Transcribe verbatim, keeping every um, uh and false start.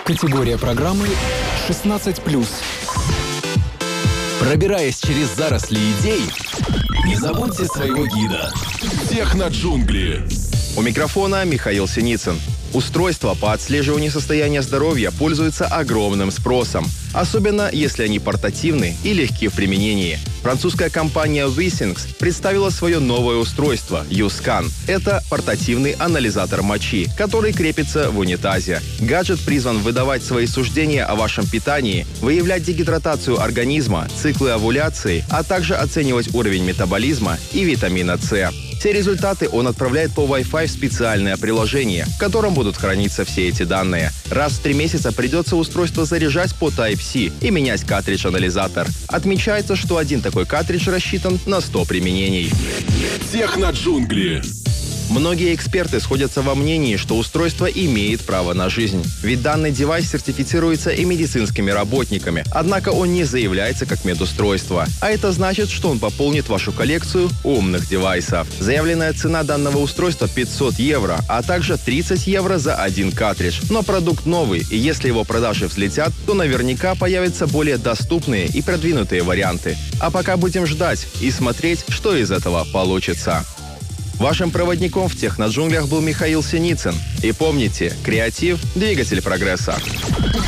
Категория программы шестнадцать плюс. Пробираясь через заросли идей, не забудьте своего гида. Техноджунгли. У микрофона Михаил Синицын. Устройства по отслеживанию состояния здоровья пользуются огромным спросом, особенно если они портативны и легки в применении. Французская компания Wissings представила свое новое устройство YouScan. Это портативный анализатор мочи, который крепится в унитазе. Гаджет призван выдавать свои суждения о вашем питании, выявлять дегидратацию организма, циклы овуляции, а также оценивать уровень метаболизма и витамина С. Все результаты он отправляет по Wi-Fi в специальное приложение, в котором будут храниться все эти данные. Раз в три месяца придется устройство заряжать по Type-C и менять картридж-анализатор. Отмечается, что один такой картридж рассчитан на сто применений. Техноджунгли. Многие эксперты сходятся во мнении, что устройство имеет право на жизнь. Ведь данный девайс сертифицируется и медицинскими работниками, однако он не заявляется как медустройство. А это значит, что он пополнит вашу коллекцию умных девайсов. Заявленная цена данного устройства пятьсот евро, а также тридцать евро за один картридж. Но продукт новый, и если его продажи взлетят, то наверняка появятся более доступные и продвинутые варианты. А пока будем ждать и смотреть, что из этого получится. Вашим проводником в Техноджунглях был Михаил Синицын. И помните, креатив – двигатель прогресса.